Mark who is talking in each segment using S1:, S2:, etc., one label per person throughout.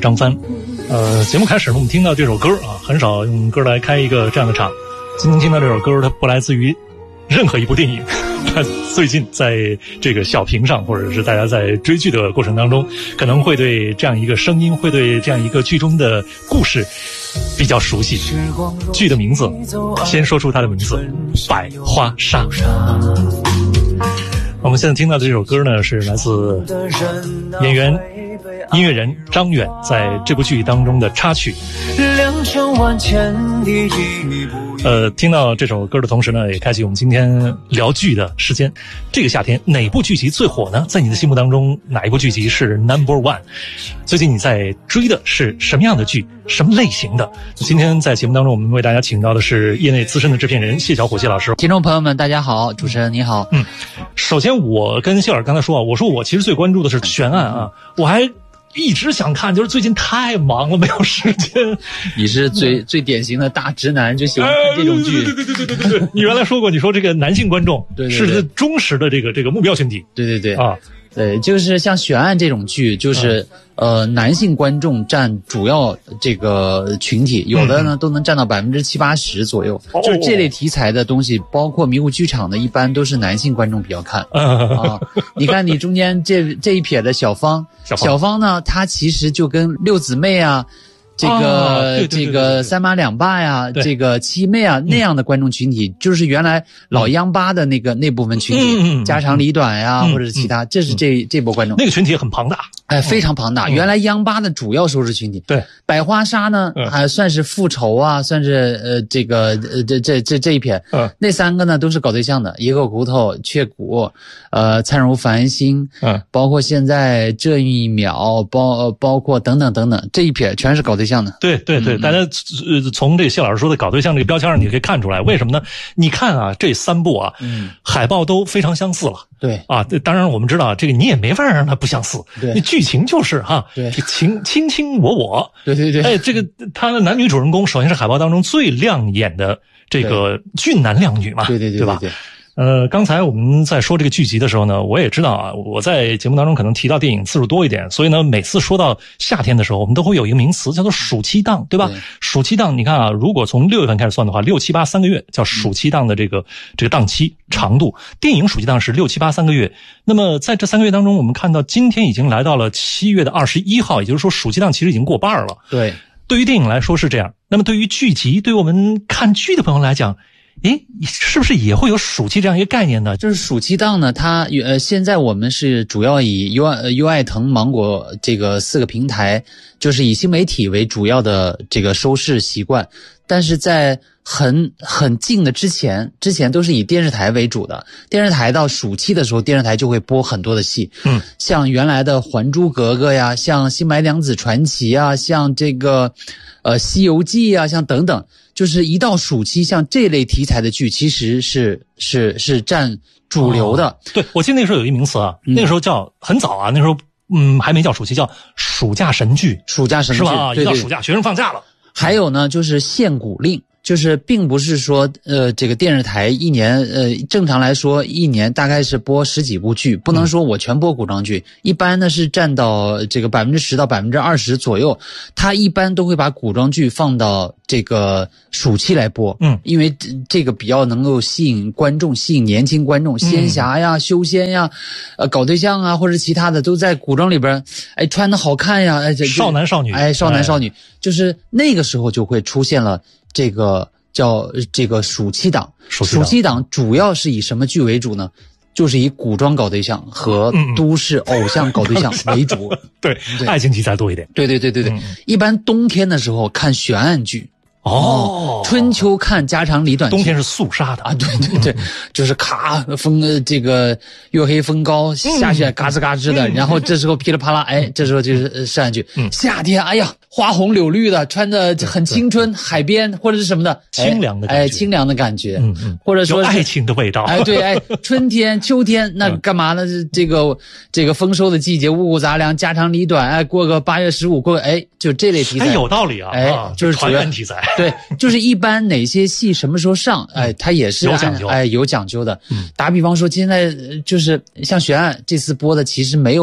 S1: 张帆。节目开始呢，我们听到这首歌啊，很少用歌来开一个这样的场。今天听到这首歌，它不来自于任何一部电影，它最近在这个小屏上，或者是大家在追剧的过程当中，可能会对这样一个声音，会对这样一个剧中的故事比较熟悉。剧的名字，先说出它的名字，《百花杀》。我们现在听到的这首歌呢，是来自演员音乐人张远在这部剧当中的插曲。听到这首歌的同时呢，也开启我们今天聊剧的时间。这个夏天哪部剧集最火呢？在你的心目当中，哪一部剧集是 No.1？ 最近你在追的是什么样的剧，什么类型的？今天在节目当中，我们为大家请到的是业内资深的制片人谢小虎谢老师。
S2: 听众朋友们大家好，主持人你好。
S1: 首先我跟谢老师刚才说啊，我说我其实最关注的是悬案啊，我还一直想看，就是最近太忙了，没有时间。
S2: 你是最典型的大直男，就喜欢看这种剧。
S1: 对，你原来说过，你说这个男性观众是忠实的这个目标群体。
S2: 对啊，对，就是像悬案这种剧，就是男性观众占主要这个群体，有的呢都能占到70%-80%左右。就是这类题材的东西，包括迷雾剧场的，一般都是男性观众比较看啊。你看你中间这一撇的小芳呢，她其实就跟六姊妹啊。这个三妈两爸呀，这个七妹啊，那样的观众群体，就是原来老央八的那部分群体，家长里短呀，或者是其他，这是这波观众。
S1: 那个群体很庞大，
S2: 非常庞大。原来央八的主要收视群体。对，百花杀呢，还算是复仇啊，算是这一撇。那三个呢都是搞对象的，野狗骨头、雀骨，灿如繁星，包括现在这一秒，包括等等等等，这一撇全是搞对象的。
S1: 对，大家从这个谢老师说的搞对象这个标签上，你可以看出来，为什么呢？你看啊，这三部啊，海报都非常相似了。对啊，当然我们知道这个你也没法让它不相似。对，剧情就是哈，对，卿我。对。哎，这个他的男女主人公，首先是海报当中最亮眼的这个俊男靓女嘛，对吧？刚才我们在说这个剧集的时候呢，我也知道啊，我在节目当中可能提到电影次数多一点，所以呢，每次说到夏天的时候，我们都会有一个名词叫做暑期档，对吧？暑期档，你看啊，如果从6月份开始算的话，6、7、8、3个月叫暑期档的这个档期长度。电影暑期档是6、7、8、3个月。那么在这3个月当中，我们看到今天已经来到了7月的21号，也就是说暑期档其实已经过半了。对，对于电影来说是这样。那么对于剧集，对于我们看剧的朋友来讲，是不是也会有暑期这样一个概念呢？
S2: 就是暑期档呢，它现在我们是主要以优爱腾、芒果这个4个平台，就是以新媒体为主要的这个收视习惯。但是在很近的之前都是以电视台为主的。电视台到暑期的时候，电视台就会播很多的戏，像原来的《还珠格格》呀，像《新白娘子传奇》啊，像这个西游记啊，像等等。就是一到暑期，像这类题材的剧，其实是占主流的。
S1: 对，我记得那时候有一名词啊，那个时候叫很早啊，那时候还没叫暑期，叫暑假神剧。暑假神剧是吧？一到暑假，学生放假了。
S2: 还有呢，就是限古令。就是并不是说这个电视台一年正常来说一年大概是播10几部剧，不能说我全播古装剧，一般呢是占到这个10%到20%左右。他一般都会把古装剧放到这个暑期来播，因为这个比较能够吸引观众，吸引年轻观众，仙侠呀、修仙呀、搞对象啊或者其他的都在古装里边，穿得好看呀，
S1: 少男少女，
S2: 少男少女，就是那个时候就会出现了。这个叫这个暑期档，暑期档主要是以什么剧为主呢？就是以古装搞对象和都市偶像搞对象为主。
S1: 对，爱情题材多一点。
S2: 对，一般冬天的时候看悬案剧。春秋看家长里短剧，
S1: 冬天是肃杀的
S2: 啊，对，就是咔这个月黑风高，下雪嘎吱嘎吱的，然后这时候噼里啪啦，这时候就是涉案剧。夏天，哎呀，花红柳绿的，穿的很青春，海边或者是什么的，
S1: 清凉的感觉，
S2: 清凉的感觉，或者说
S1: 有爱情的味道。
S2: 对，春天、秋天那干嘛呢？这个丰收的季节，五谷杂粮，家长里短，过个8月15，过个就这类题材，
S1: 有道理啊，
S2: 就是
S1: 团圆题材。
S2: 对，就是一般哪些戏什么时候上，它也是有讲究的。打比方说，现在就是像悬案这次播的，其实没有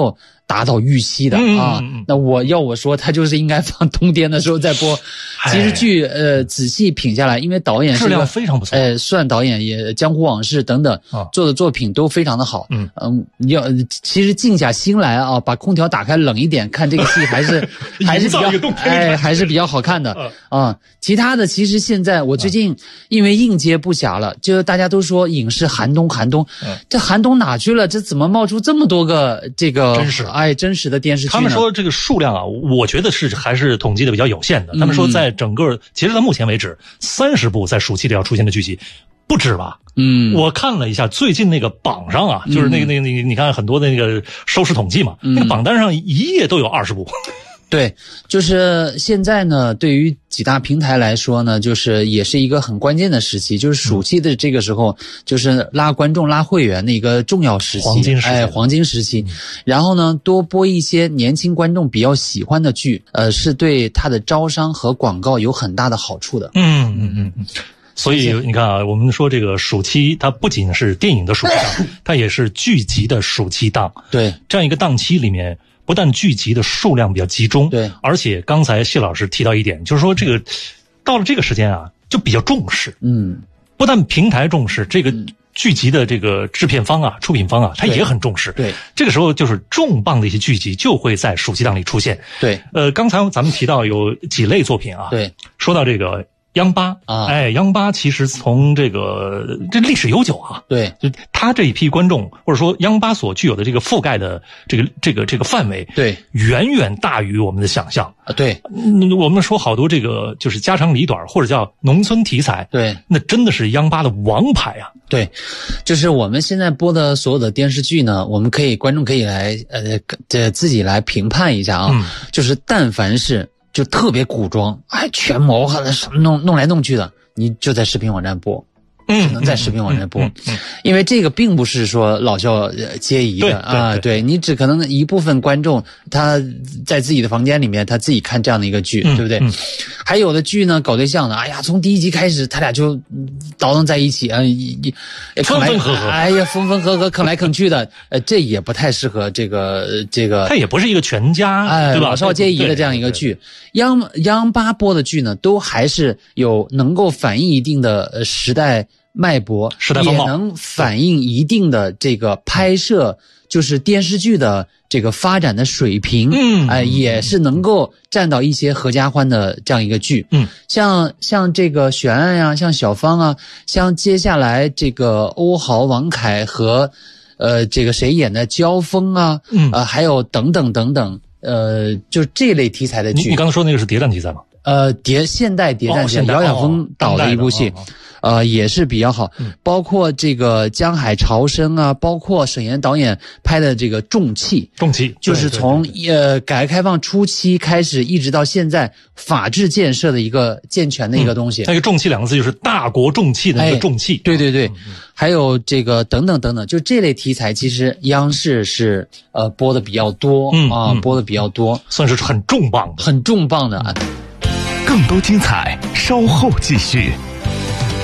S2: 打倒玉溪的啊。那我说，他就是应该放冬天的时候再播。其实剧仔细品下来，因为导演是
S1: 质量非常不错，
S2: 算导演也《江湖往事》等等做的作品都非常的好。其实静下心来啊，把空调打开冷一点，看这个戏还是比较好看的啊。其他的其实现在我最近因为应接不暇了，就大家都说影视寒冬，这寒冬哪去了？这怎么冒出这么多个这个真实的电视剧呢？
S1: 他们说这个数量啊，我觉得还是统计的比较有限的。他们说在整个截止到目前为止，30部在暑期里要出现的剧集。不止吧？我看了一下最近那个榜上啊，就是那个你看很多的那个收视统计嘛，那个榜单上一页都有20部。
S2: 对，就是现在呢，对于几大平台来说呢，就是也是一个很关键的时期，就是暑期的这个时候，就是拉观众、拉会员的一个重要时期，黄金时期。然后呢，多播一些年轻观众比较喜欢的剧，是对它的招商和广告有很大的好处的。
S1: 所以你看啊，我们说这个暑期，它不仅是电影的暑期档，它也是剧集的暑期档。
S2: 对，
S1: 这样一个档期里面，不但剧集的数量比较集中，
S2: 对，
S1: 而且刚才谢老师提到一点，就是说这个到了这个时间啊，就比较重视。不但平台重视，这个剧集的这个制片方啊、出品方啊，他也很重视。
S2: 对，
S1: 这个时候就是重磅的一些剧集就会在暑期档里出现。
S2: 对，
S1: 刚才咱们提到有几类作品啊。
S2: 对，
S1: 说到这个。央八啊，央八其实从这历史悠久啊，
S2: 对，
S1: 就他这一批观众或者说央八所具有的这个覆盖的这个范围，
S2: 对，
S1: 远远大于我们的想象
S2: 啊。对，
S1: 我们说好多这个就是家长里短或者叫农村题材，
S2: 对，
S1: 那真的是央八的王牌啊。
S2: 对，就是我们现在播的所有的电视剧呢，观众可以来自己来评判一下啊，就是但凡是。就特别古装，全模什么弄来弄去的，你就在视频网站播，只能在视频网站播，因为这个并不是说老少皆宜的啊。对，你只可能一部分观众他在自己的房间里面他自己看这样的一个剧，对不对？还有的剧呢，搞对象的，从第一集开始他俩就倒腾在一起啊，
S1: 分分合合，
S2: 分分合合，啃来啃去的，这也不太适合这个。
S1: 它也不是一个全家，对吧？
S2: 老少皆宜的这样一个剧。央八播的剧呢，都还是有能够反映一定的时代脉搏，也能反映一定的这个拍摄，就是电视剧的这个发展的水平，也是能够占到一些合家欢的这样一个剧。像这个悬案呀，像小芳啊，像接下来这个欧豪、王凯和这个谁演的焦峰啊，还有等等等等。就这类题材的剧，
S1: 你刚才说那个是谍战题材吗？
S2: 现代谍战题材，姚晓峰导的一部戏，也是比较好。包括这个江海潮生啊，包括沈岩导演拍的这个重器，就是从改革开放初期开始，一直到现在法治建设的一个健全的一个东西。
S1: 那个重器两个字就是大国重器的那个重器。
S2: 对对对，还有这个等等等等，就这类题材，其实央视是播的比较多播的比较多，
S1: 算是很重磅的
S2: 啊。
S3: 更多精彩，稍后继续。